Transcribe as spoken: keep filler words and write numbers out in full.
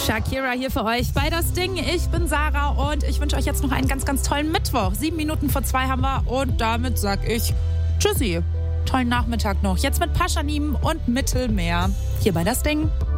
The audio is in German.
Shakira hier für euch bei Das Ding. Ich bin Sarah und ich wünsche euch jetzt noch einen ganz, ganz tollen Mittwoch. Sieben Minuten vor zwei haben wir und damit sag ich Tschüssi. Tollen Nachmittag noch. Jetzt mit Paschanim und Mittelmeer. Hier bei Das Ding.